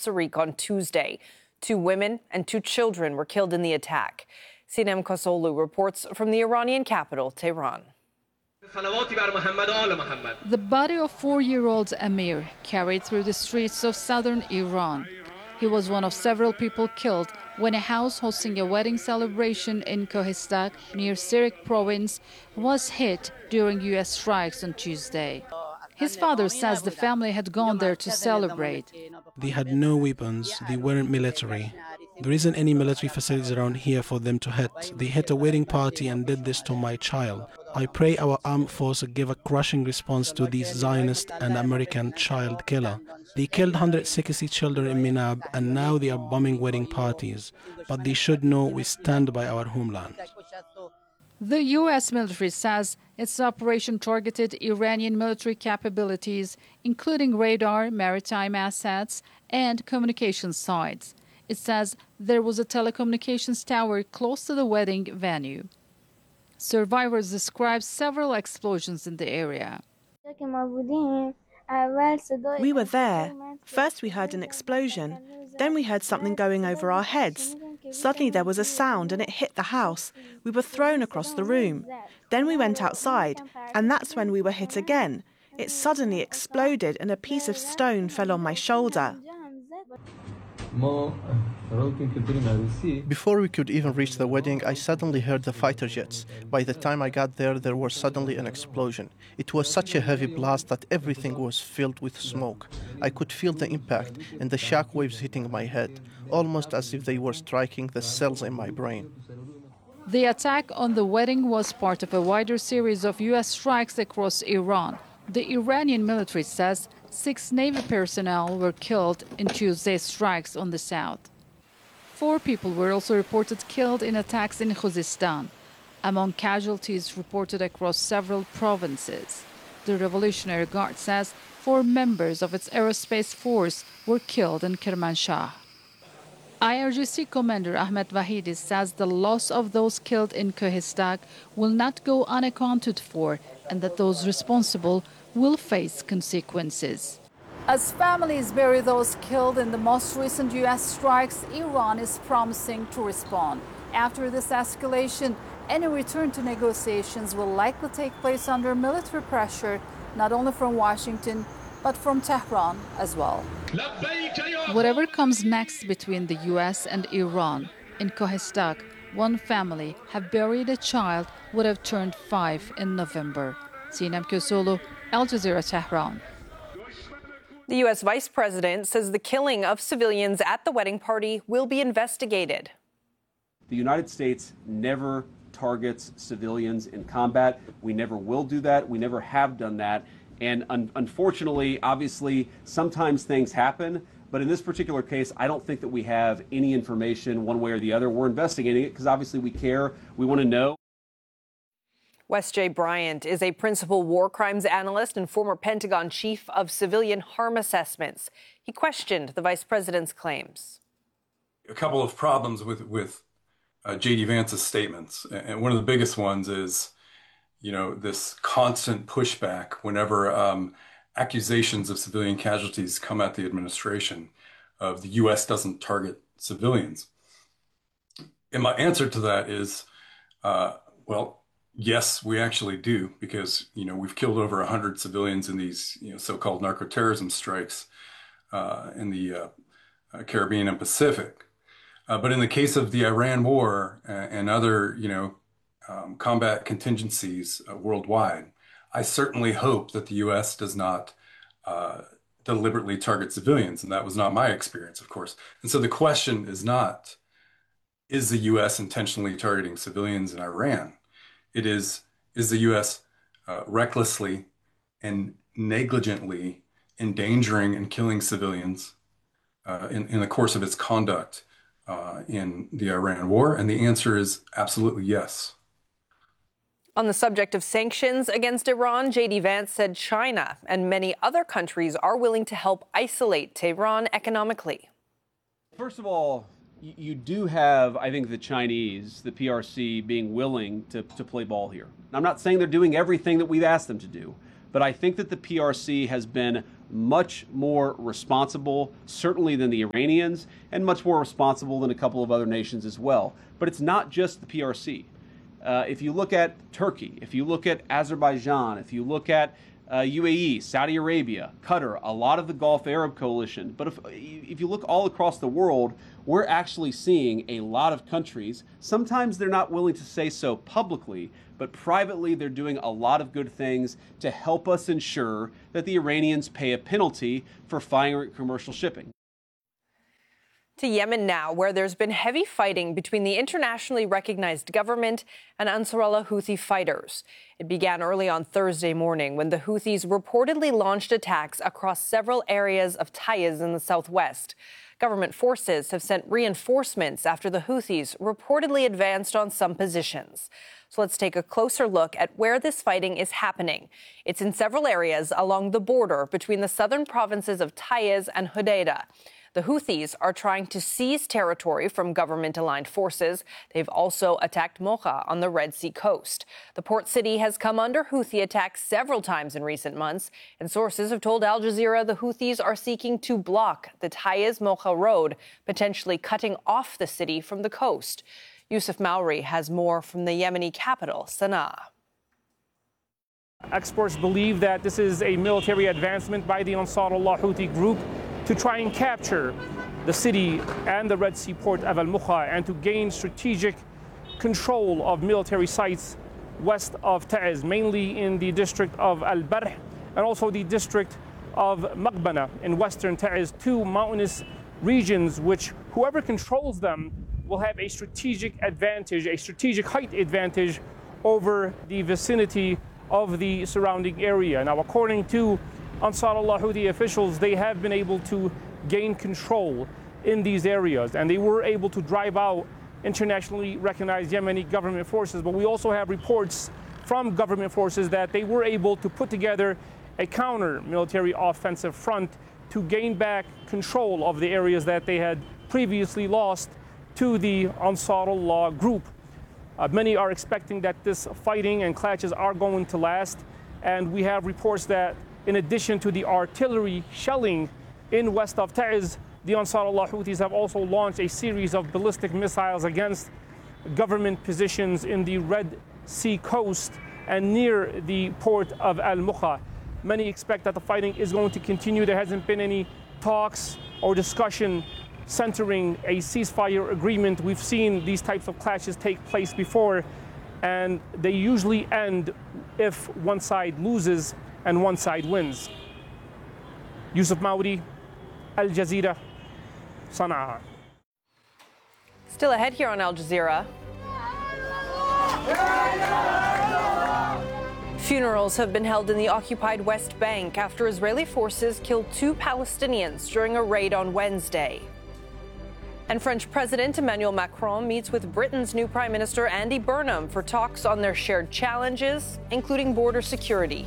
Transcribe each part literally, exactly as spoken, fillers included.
Sarik on Tuesday. Two women and two children were killed in the attack. Sinem Kosolu reports from the Iranian capital, Tehran. The body of four-year-old Amir carried through the streets of southern Iran. He was one of several people killed when a house hosting a wedding celebration in Kohistak, near Sirik province, was hit during U S strikes on Tuesday. His father says the family had gone there to celebrate. They had no weapons, they weren't military. There isn't any military facilities around here for them to hit. They hit a wedding party and did this to my child. I pray our armed forces give a crushing response to these Zionist and American child killer. They killed one hundred sixty children in Minab and now they are bombing wedding parties. But they should know we stand by our homeland. The U S military says its operation targeted Iranian military capabilities, including radar, maritime assets, and communication sites. It says there was a telecommunications tower close to the wedding venue. Survivors describe several explosions in the area. We were there. First we heard an explosion. Then we heard something going over our heads. Suddenly there was a sound and it hit the house. We were thrown across the room. Then we went outside, and that's when we were hit again. It suddenly exploded and a piece of stone fell on my shoulder. Before we could even reach the wedding, I suddenly heard the fighter jets. By the time I got there, there was suddenly an explosion. It was such a heavy blast that everything was filled with smoke. I could feel the impact and the shock waves hitting my head, almost as if they were striking the cells in my brain. The attack on the wedding was part of a wider series of U S strikes across Iran. The Iranian military says six Navy personnel were killed in Tuesday's strikes on the south. Four people were also reported killed in attacks in Khuzestan, among casualties reported across several provinces. The Revolutionary Guard says four members of its aerospace force were killed in Kermanshah. I R G C Commander Ahmed Vahidi says the loss of those killed in Kohistak will not go unaccounted for and that those responsible will face consequences. As families bury those killed in the most recent U S strikes, Iran is promising to respond. After this escalation, any return to negotiations will likely take place under military pressure, not only from Washington, but from Tehran as well. Whatever comes next between the U S and Iran, in Kohistak, one family have buried a child would have turned five in November. Sinem Kosolu, Al Jazeera, Tehran. The U S Vice President says the killing of civilians at the wedding party will be investigated. The United States never targets civilians in combat. We never will do that. We never have done that. And un- unfortunately, obviously, sometimes things happen. But in this particular case, I don't think that we have any information one way or the other. We're investigating it because obviously we care. We want to know. Wes J. Bryant is a principal war crimes analyst and former Pentagon chief of civilian harm assessments. He questioned the vice president's claims. A couple of problems with, with uh, J D. Vance's statements. And one of the biggest ones is, you know, this constant pushback whenever um, accusations of civilian casualties come at the administration of the U S doesn't target civilians. And my answer to that is, uh, well, yes, we actually do, because, you know, we've killed over one hundred civilians in these, you know, so-called narco-terrorism strikes uh, in the uh, uh, Caribbean and Pacific. Uh, but in the case of the Iran war and, and other, you know, um, combat contingencies uh, worldwide, I certainly hope that the U S does not uh, deliberately target civilians. And that was not my experience, of course. And so the question is not, is the U S intentionally targeting civilians in Iran? It is, is the U S uh, recklessly and negligently endangering and killing civilians uh, in, in the course of its conduct uh, in the Iran war? And the answer is absolutely yes. On the subject of sanctions against Iran, J D. Vance said China and many other countries are willing to help isolate Tehran economically. First of all, you do have, I think, the Chinese, the P R C, being willing to, to play ball here. I'm not saying they're doing everything that we've asked them to do, but I think that the P R C has been much more responsible, certainly than the Iranians, and much more responsible than a couple of other nations as well. But it's not just the P R C. Uh, if you look at Turkey, if you look at Azerbaijan, if you look at uh, U A E, Saudi Arabia, Qatar, a lot of the Gulf Arab coalition, but if, if you look all across the world, we're actually seeing a lot of countries, sometimes they're not willing to say so publicly, but privately they're doing a lot of good things to help us ensure that the Iranians pay a penalty for firing commercial shipping. To Yemen now, where there's been heavy fighting between the internationally recognized government and Ansarullah Houthi fighters. It began early on Thursday morning when the Houthis reportedly launched attacks across several areas of Taiz in the southwest. Government forces have sent reinforcements after the Houthis reportedly advanced on some positions. So let's take a closer look at where this fighting is happening. It's in several areas along the border between the southern provinces of Taiz and Hodeidah. The Houthis are trying to seize territory from government-aligned forces. They've also attacked Mocha on the Red Sea coast. The port city has come under Houthi attacks several times in recent months, and sources have told Al Jazeera the Houthis are seeking to block the Taiz-Mocha road, potentially cutting off the city from the coast. Yusuf Mauri has more from the Yemeni capital, Sana'a. Experts believe that this is a military advancement by the Ansarullah Houthi group to try and capture the city and the Red Sea port of Al-Mukha and to gain strategic control of military sites west of Taiz, mainly in the district of Al-Barh and also the district of Maqbana in western Taiz, two mountainous regions which whoever controls them will have a strategic advantage, a strategic height advantage over the vicinity of the surrounding area. Now, according to Ansarullah Houthi officials, they have been able to gain control in these areas, and they were able to drive out internationally recognized Yemeni government forces. But we also have reports from government forces that they were able to put together a counter-military offensive front to gain back control of the areas that they had previously lost to the Ansarullah group. Uh, many are expecting that this fighting and clashes are going to last, and we have reports that in addition to the artillery shelling in west of Taiz, the Ansarullah Houthis have also launched a series of ballistic missiles against government positions in the Red Sea coast and near the port of Al-Mukha. Many expect that the fighting is going to continue. There hasn't been any talks or discussion centering a ceasefire agreement. We've seen these types of clashes take place before, and they usually end if one side loses and one side wins. Yusuf Maudi, Al Jazeera, Sana'a. Still ahead here on Al Jazeera. Funerals have been held in the occupied West Bank after Israeli forces killed two Palestinians during a raid on Wednesday. And French President Emmanuel Macron meets with Britain's new Prime Minister Andy Burnham for talks on their shared challenges, including border security.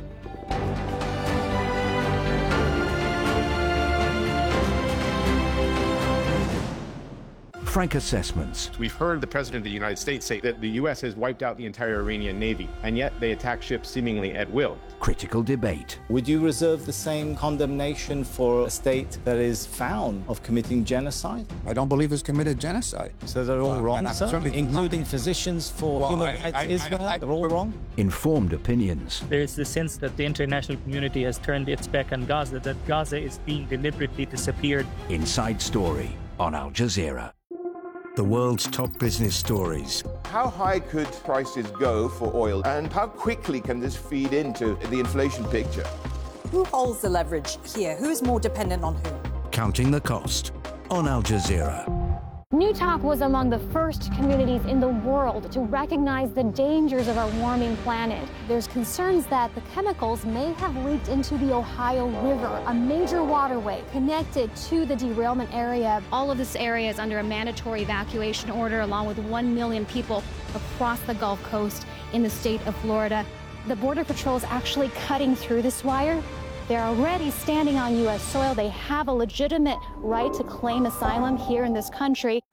Frank Assessments. We've heard the President of the United States say that the U S has wiped out the entire Iranian Navy, and yet they attack ships seemingly at will. Critical debate. Would you reserve the same condemnation for a state that is found of committing genocide? I don't believe it's committed genocide. So they're all well, wrong, sir? Including not. physicians for well, human rights Israel? I, I, they're all wrong? Informed opinions. There is the sense that the international community has turned its back on Gaza, that Gaza is being deliberately disappeared. Inside Story on Al Jazeera. The world's top business stories. How high could prices go for oil, and how quickly can this feed into the inflation picture? Who holds the leverage here? Who's more dependent on who? Counting the cost on Al Jazeera. New Talk was among the first communities in the world to recognize the dangers of our warming planet. There's concerns that the chemicals may have leaked into the Ohio River, a major waterway connected to the derailment area. All of this area is under a mandatory evacuation order, along with one million people across the Gulf Coast in the state of Florida. The Border Patrol is actually cutting through this wire. They're already standing on U S soil. They have a legitimate right to claim asylum here in this country.